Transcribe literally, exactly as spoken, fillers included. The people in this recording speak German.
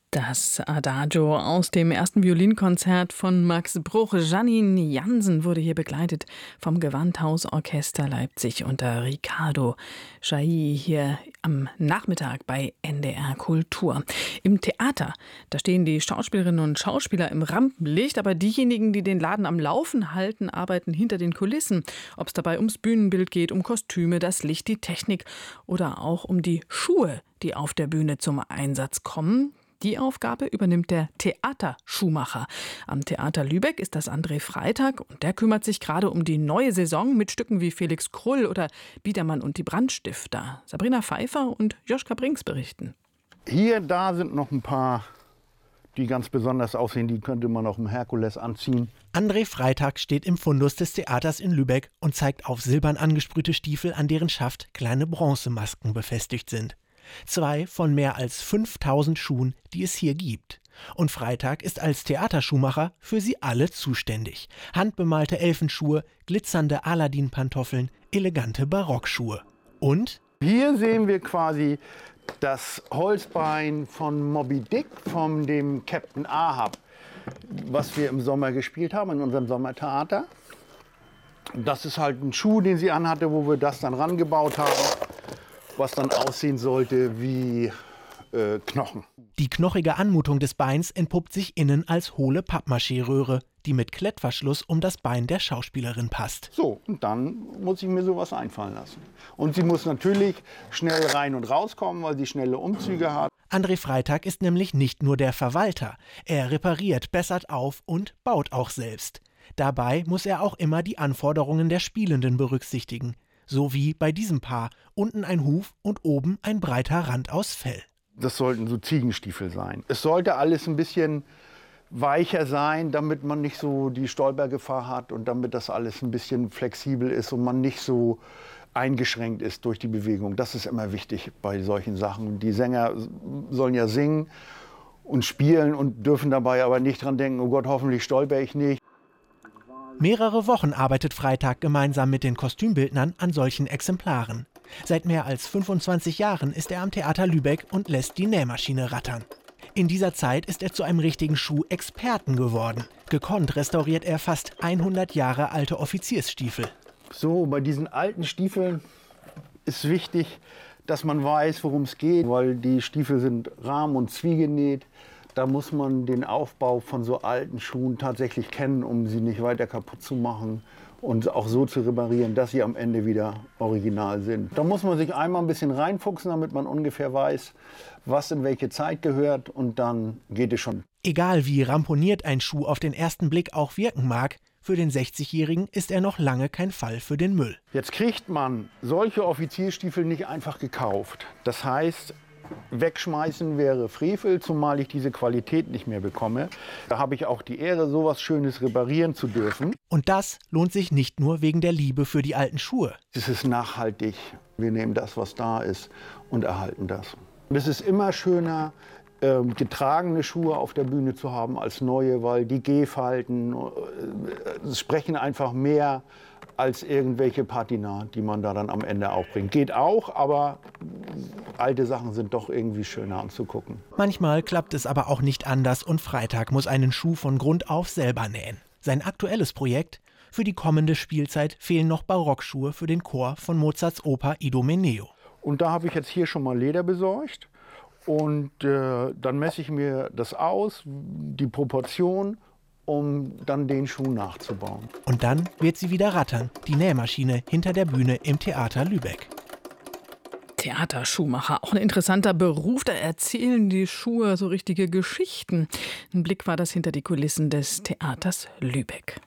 Das Adagio aus dem ersten Violinkonzert von Max Bruch. Janine Jansen wurde hier begleitet vom Gewandhausorchester Leipzig unter Ricardo Chailly hier am Nachmittag bei N D R Kultur. Im Theater, da stehen die Schauspielerinnen und Schauspieler im Rampenlicht, aber diejenigen, die den Laden am Laufen halten, arbeiten hinter den Kulissen. Ob es dabei ums Bühnenbild geht, um Kostüme, das Licht, die Technik oder auch um die Schuhe, die auf der Bühne zum Einsatz kommen. Die Aufgabe übernimmt der Theaterschuhmacher. Am Theater Lübeck ist das André Freitag und der kümmert sich gerade um die neue Saison mit Stücken wie Felix Krull oder Biedermann und die Brandstifter. Sabrina Pfeiffer und Joschka Brinks berichten. Hier, da sind noch ein paar, die ganz besonders aussehen. Die könnte man auf dem Herkules anziehen. André Freitag steht im Fundus des Theaters in Lübeck und zeigt auf silbern angesprühte Stiefel, an deren Schaft kleine Bronzemasken befestigt sind. Zwei von mehr als fünftausend Schuhen, die es hier gibt. Und Freitag ist als Theaterschuhmacher für sie alle zuständig. Handbemalte Elfenschuhe, glitzernde Aladdin-Pantoffeln, elegante Barockschuhe. Und hier sehen wir quasi das Holzbein von Moby Dick, von dem Captain Ahab, was wir im Sommer gespielt haben, in unserem Sommertheater. Das ist halt ein Schuh, den sie anhatte, wo wir das dann rangebaut haben, was dann aussehen sollte wie äh, Knochen. Die knochige Anmutung des Beins entpuppt sich innen als hohle Pappmaché-Röhre, die mit Klettverschluss um das Bein der Schauspielerin passt. So, und dann muss ich mir sowas einfallen lassen. Und sie muss natürlich schnell rein und rauskommen, weil sie schnelle Umzüge hat. André Freitag ist nämlich nicht nur der Verwalter. Er repariert, bessert auf und baut auch selbst. Dabei muss er auch immer die Anforderungen der Spielenden berücksichtigen. So wie bei diesem Paar. Unten ein Huf und oben ein breiter Rand aus Fell. Das sollten so Ziegenstiefel sein. Es sollte alles ein bisschen weicher sein, damit man nicht so die Stolpergefahr hat und damit das alles ein bisschen flexibel ist und man nicht so eingeschränkt ist durch die Bewegung. Das ist immer wichtig bei solchen Sachen. Die Sänger sollen ja singen und spielen und dürfen dabei aber nicht dran denken, oh Gott, hoffentlich stolper ich nicht. Mehrere Wochen arbeitet Freitag gemeinsam mit den Kostümbildnern an solchen Exemplaren. Seit mehr als fünfundzwanzig Jahren ist er am Theater Lübeck und lässt die Nähmaschine rattern. In dieser Zeit ist er zu einem richtigen Schuhexperten geworden. Gekonnt restauriert er fast hundert Jahre alte Offiziersstiefel. So, bei diesen alten Stiefeln ist wichtig, dass man weiß, worum es geht, weil die Stiefel sind rahm- und zwiegenäht. Da muss man den Aufbau von so alten Schuhen tatsächlich kennen, um sie nicht weiter kaputt zu machen und auch so zu reparieren, dass sie am Ende wieder original sind. Da muss man sich einmal ein bisschen reinfuchsen, damit man ungefähr weiß, was in welche Zeit gehört, und dann geht es schon. Egal wie ramponiert ein Schuh auf den ersten Blick auch wirken mag, für den sechzigjährigen ist er noch lange kein Fall für den Müll. Jetzt kriegt man solche Offizierstiefel nicht einfach gekauft. Das heißt, wegschmeißen wäre Frevel, zumal ich diese Qualität nicht mehr bekomme. Da habe ich auch die Ehre, sowas Schönes reparieren zu dürfen. Und das lohnt sich nicht nur wegen der Liebe für die alten Schuhe. Es ist nachhaltig. Wir nehmen das, was da ist, und erhalten das. Es ist immer schöner, ähm, getragene Schuhe auf der Bühne zu haben als neue, weil die Gehfalten äh, sprechen einfach mehr als irgendwelche Patina, die man da dann am Ende auch bringt. Geht auch, aber alte Sachen sind doch irgendwie schöner anzugucken. Manchmal klappt es aber auch nicht anders und Freitag muss einen Schuh von Grund auf selber nähen. Sein aktuelles Projekt? Für die kommende Spielzeit fehlen noch Barockschuhe für den Chor von Mozarts Oper Idomeneo. Und da habe ich jetzt hier schon mal Leder besorgt und äh, dann messe ich mir das aus, die Proportion, um dann den Schuh nachzubauen. Und dann wird sie wieder rattern, die Nähmaschine hinter der Bühne im Theater Lübeck. Theaterschuhmacher, auch ein interessanter Beruf, da erzählen die Schuhe so richtige Geschichten. Ein Blick war das hinter die Kulissen des Theaters Lübeck.